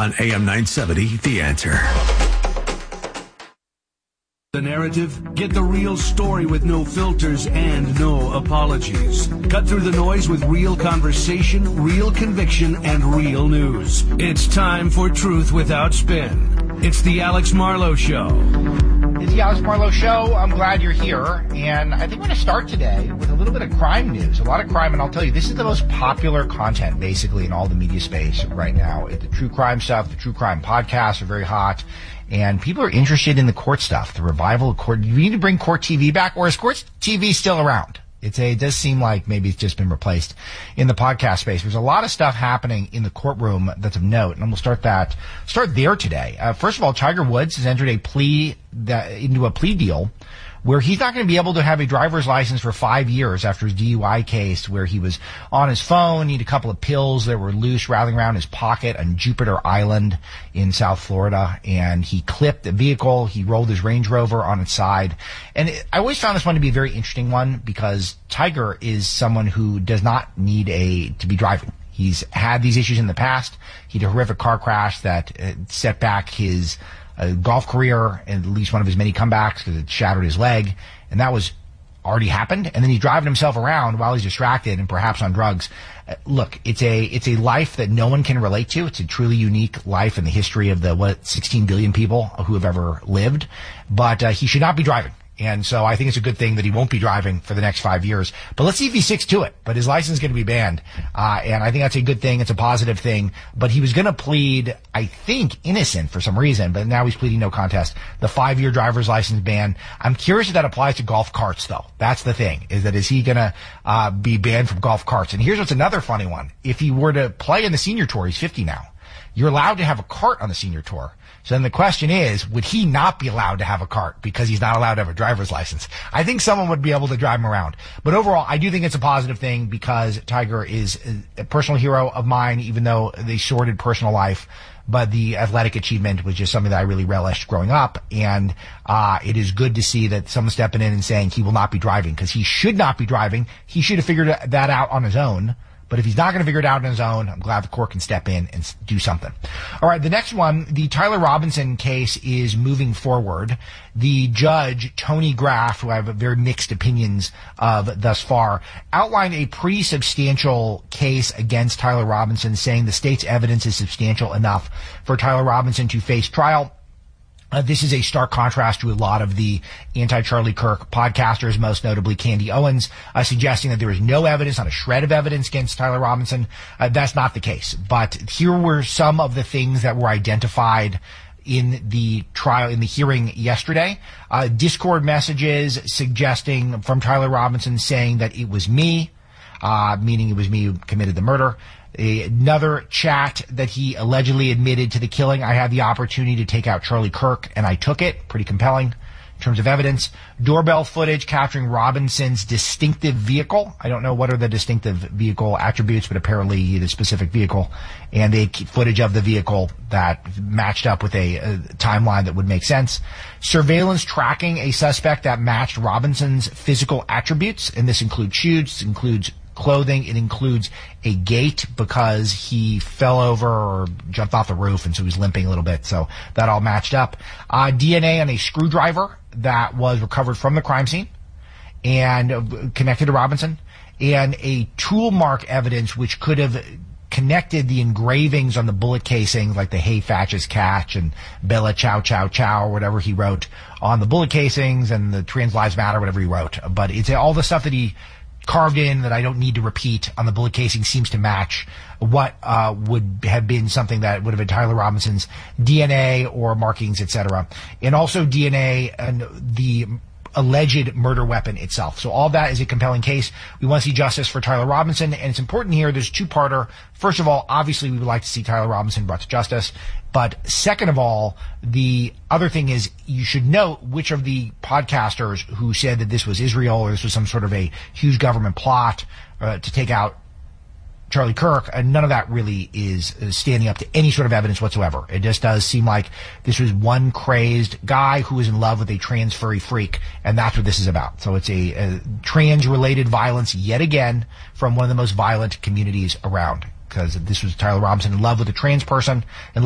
on AM 970, The Answer. The narrative, get the real story with no filters and no apologies. Cut through the noise with real conversation, real conviction, and real news. It's time for Truth Without Spin. It's the Alex Marlowe Show. It's the Alex Marlowe Show. I'm glad you're here. And I think we're going to start today with a little bit of crime news. A lot of crime, and I'll tell you, this is the most popular content, basically, in all the media space right now. The true crime stuff, the true crime podcasts are very hot. And people are interested in the court stuff, the revival of court. Do we need to bring court TV back, or is court TV still around? It does seem like maybe it's just been replaced in the podcast space. There's a lot of stuff happening in the courtroom that's of note, and we'll start there today. First of all, Tiger Woods has entered into a plea deal where he's not going to be able to have a driver's license for 5 years after his DUI case, where he was on his phone, need a couple of pills that were loose rattling around his pocket on Jupiter Island in South Florida, and he clipped the vehicle. He rolled his Range Rover on its side. And I always found this one to be a very interesting one because Tiger is someone who does not need to be driving. He's had these issues in the past. He had a horrific car crash that set back his golf career, and at least one of his many comebacks, because it shattered his leg, and that was already happened. And then he's driving himself around while he's distracted and perhaps on drugs. Look, it's a life that no one can relate to. It's a truly unique life in the history of the 16 billion people who have ever lived. But he should not be driving. And so I think it's a good thing that he won't be driving for the next 5 years. But let's see if he sticks to it. But his license is going to be banned. And I think that's a good thing. It's a positive thing. But he was going to plead, I think, innocent for some reason. But now he's pleading no contest. The 5-year driver's license ban. I'm curious if that applies to golf carts, though. That's the thing. Is he going to be banned from golf carts? And here's what's another funny one. If he were to play in the senior tour, he's 50 now. You're allowed to have a cart on the senior tour. So then the question is, would he not be allowed to have a cart because he's not allowed to have a driver's license? I think someone would be able to drive him around. But overall, I do think it's a positive thing because Tiger is a personal hero of mine, even though they sordid personal life. But the athletic achievement was just something that I really relished growing up. And it is good to see that someone's stepping in and saying he will not be driving, because he should not be driving. He should have figured that out on his own. But if he's not going to figure it out on his own, I'm glad the court can step in and do something. All right, the next one, the Tyler Robinson case is moving forward. The judge, Tony Graff, who I have very mixed opinions of thus far, outlined a pretty substantial case against Tyler Robinson, saying the state's evidence is substantial enough for Tyler Robinson to face trial. This is a stark contrast to a lot of the anti-Charlie Kirk podcasters, most notably Candy Owens, suggesting that there is no evidence, not a shred of evidence against Tyler Robinson. That's not the case. But here were some of the things that were identified in the trial, in the hearing yesterday. Discord messages suggesting from Tyler Robinson saying that it was me, meaning it was me who committed the murder. Another chat that he allegedly admitted to the killing. I had the opportunity to take out Charlie Kirk, and I took it. Pretty compelling in terms of evidence. Doorbell footage capturing Robinson's distinctive vehicle. I don't know what are the distinctive vehicle attributes, but apparently the specific vehicle. And the footage of the vehicle that matched up with a timeline that would make sense. Surveillance tracking a suspect that matched Robinson's physical attributes. And this includes shoes, includes clothing, it includes a gait because he fell over or jumped off the roof, and so he's limping a little bit, so that all matched up. DNA on a screwdriver that was recovered from the crime scene and connected to Robinson, and a tool mark evidence which could have connected the engravings on the bullet casings, like the "Hey Fatches Catch" and "Bella Chow Chow Chow," or whatever he wrote on the bullet casings, and the "Trans Lives Matter," whatever he wrote. But it's all the stuff that he carved in that I don't need to repeat on the bullet casing seems to match what would have been something that would have been Tyler Robinson's DNA or markings, etc. And also DNA and the alleged murder weapon itself. So all that is a compelling case. We want to see justice for Tyler Robinson, and it's important here. There's a two-parter. First of all, obviously we would like to see Tyler Robinson brought to justice. But second of all, the other thing is you should note which of the podcasters who said that this was Israel or this was some sort of a huge government plot to take out Charlie Kirk, and none of that really is standing up to any sort of evidence whatsoever. It just does seem like this was one crazed guy who was in love with a trans furry freak, and that's what this is about. So it's a trans-related violence yet again from one of the most violent communities around, because this was Tyler Robinson in love with a trans person, and